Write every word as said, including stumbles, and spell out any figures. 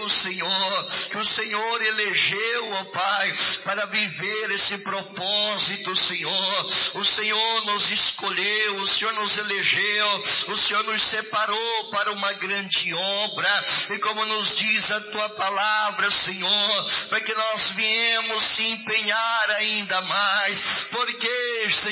do Senhor, que o Senhor elegeu, ó Pai, para viver esse propósito, Senhor. O Senhor nos escolheu, o Senhor nos elegeu, o Senhor nos separou para uma grande obra, e como nos diz a tua palavra, Senhor, para que nós viemos se empenhar ainda mais, porque, Senhor,